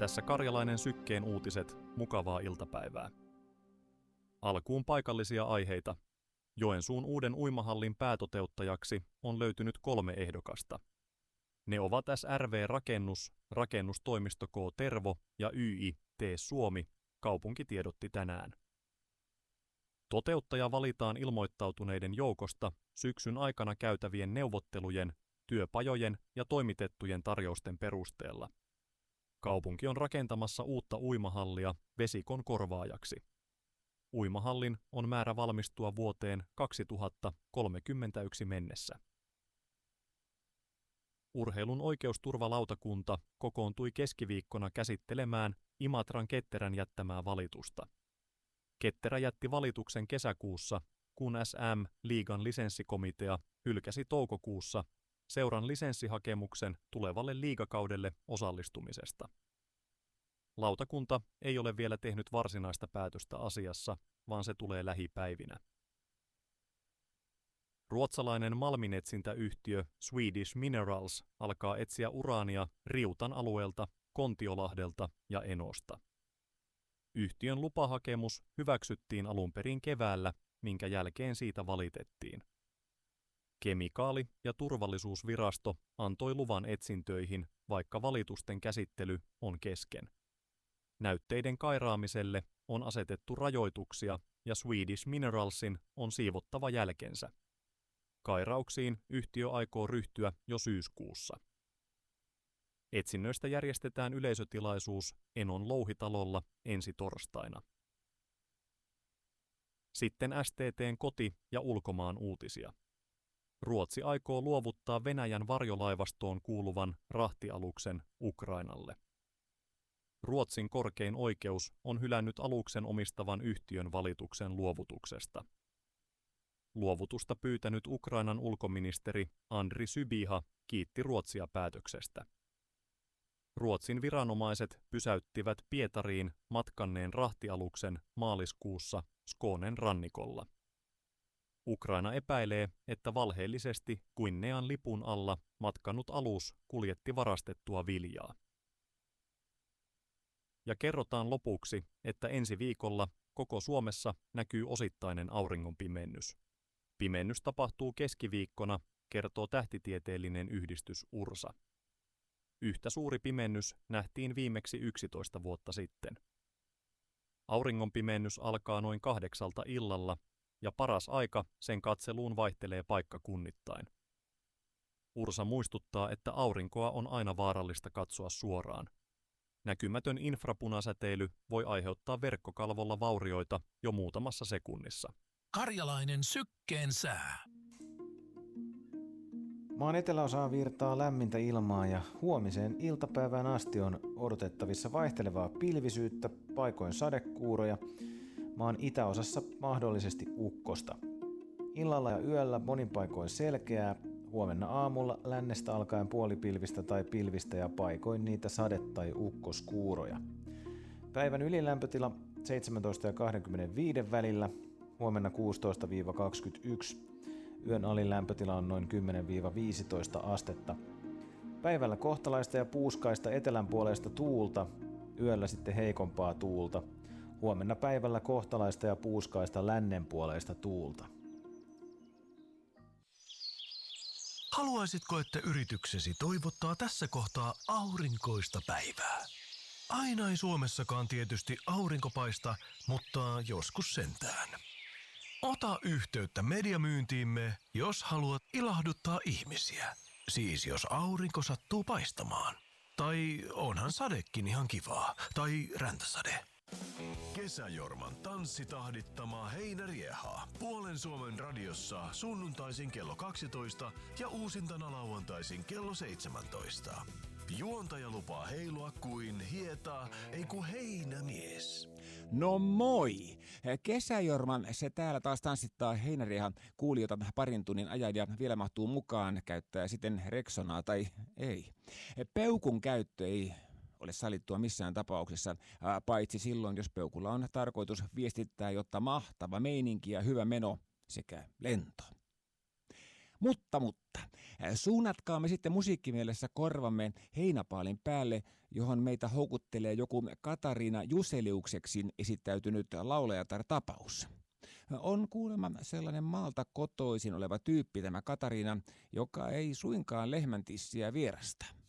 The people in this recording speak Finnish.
Tässä Karjalainen Sykkeen uutiset, mukavaa iltapäivää. Alkuun paikallisia aiheita. Joensuun uuden uimahallin päätoteuttajaksi on löytynyt 3 ehdokasta. Ne ovat SRV-rakennus, rakennustoimisto K. Tervo ja YI T. Suomi, kaupunki tiedotti tänään. Toteuttaja valitaan ilmoittautuneiden joukosta syksyn aikana käytävien neuvottelujen, työpajojen ja toimitettujen tarjousten perusteella. Kaupunki on rakentamassa uutta uimahallia Vesikon korvaajaksi. Uimahallin on määrä valmistua vuoteen 2031 mennessä. Urheilun oikeusturvalautakunta kokoontui keskiviikkona käsittelemään Imatran Ketterän jättämää valitusta. Ketterä jätti valituksen kesäkuussa, kun SM-liigan lisenssikomitea hylkäsi toukokuussa seuran lisenssihakemuksen tulevalle liigakaudelle osallistumisesta. Lautakunta ei ole vielä tehnyt varsinaista päätöstä asiassa, vaan se tulee lähipäivinä. Ruotsalainen malminetsintäyhtiö Swedish Minerals alkaa etsiä uraania Riutan alueelta, Kontiolahdelta ja Enosta. Yhtiön lupahakemus hyväksyttiin alun perin keväällä, minkä jälkeen siitä valitettiin. Kemikaali- ja turvallisuusvirasto antoi luvan etsintöihin, vaikka valitusten käsittely on kesken. Näytteiden kairaamiselle on asetettu rajoituksia ja Swedish Mineralsin on siivottava jälkensä. Kairauksiin yhtiö aikoo ryhtyä jo syyskuussa. Etsinnöistä järjestetään yleisötilaisuus Enon louhitalolla ensi torstaina. Sitten STT:n koti- ja ulkomaan uutisia. Ruotsi aikoo luovuttaa Venäjän varjolaivastoon kuuluvan rahtialuksen Ukrainalle. Ruotsin korkein oikeus on hylännyt aluksen omistavan yhtiön valituksen luovutuksesta. Luovutusta pyytänyt Ukrainan ulkoministeri Andri Sybiha kiitti Ruotsia päätöksestä. Ruotsin viranomaiset pysäyttivät Pietariin matkanneen rahtialuksen maaliskuussa Skånen rannikolla. Ukraina epäilee, että valheellisesti Guinean lipun alla matkannut alus kuljetti varastettua viljaa. Ja kerrotaan lopuksi, että ensi viikolla koko Suomessa näkyy osittainen auringonpimennys. Pimennys tapahtuu keskiviikkona, kertoo tähtitieteellinen yhdistys URSA. Yhtä suuri pimennys nähtiin viimeksi 11 vuotta sitten. Auringonpimennys alkaa noin 8 illalla ja paras aika sen katseluun vaihtelee paikkakunnittain. URSA muistuttaa, että aurinkoa on aina vaarallista katsoa suoraan. Näkymätön infrapunasäteily voi aiheuttaa verkkokalvolla vaurioita jo muutamassa sekunnissa. Karjalainen Sykkeen sää. Maan eteläosaan virtaa lämmintä ilmaa ja huomiseen iltapäivään asti on odotettavissa vaihtelevaa pilvisyyttä, paikoin sadekuuroja, maan itäosassa mahdollisesti ukkosta. Illalla ja yöllä monin paikoin selkeää, huomenna aamulla lännestä alkaen puolipilvistä tai pilvistä ja paikoin niitä sade- tai ukkoskuuroja. Päivän ylilämpötila 17 ja 25 välillä, huomenna 16-21. Yön alin lämpötila on noin 10-15 astetta. Päivällä kohtalaista ja puuskaista etelänpuoleista tuulta, yöllä sitten heikompaa tuulta. Huomenna päivällä kohtalaista ja puuskaista lännenpuoleista tuulta. Haluaisitko, että yrityksesi toivottaa tässä kohtaa aurinkoista päivää? Aina ei Suomessakaan tietysti aurinko paista, mutta joskus sentään. Ota yhteyttä mediamyyntiimme, jos haluat ilahduttaa ihmisiä. Siis jos aurinko sattuu paistamaan. Tai onhan sadekin ihan kivaa. Tai räntäsade. Kesäjorman tanssitahdittama Heinärieha. Puolen Suomen radiossa sunnuntaisin kello 12 ja uusintana lauantaisin kello 17. Juontaja lupaa heilua kuin ei kun heinämies. No moi! Kesäjorman se täällä taas tanssittaa Heinäriehan kuulijoita parin tunnin ajan ja vielä mahtuu mukaan käyttää sitten Rexonaa tai ei. Peukun käyttö ei ole sallittua missään tapauksessa, paitsi silloin, jos peukulla on tarkoitus viestittää, jotta mahtava meininki ja hyvä meno sekä lento. Mutta, suunnatkaamme sitten musiikkimielessä korvamme heinäpaalin päälle, johon meitä houkuttelee joku Katariina Juseliukseksi esittäytynyt laulajatar-tapaus. On kuulemma sellainen maalta kotoisin oleva tyyppi tämä Katariina, joka ei suinkaan lehmäntissiä vierasta.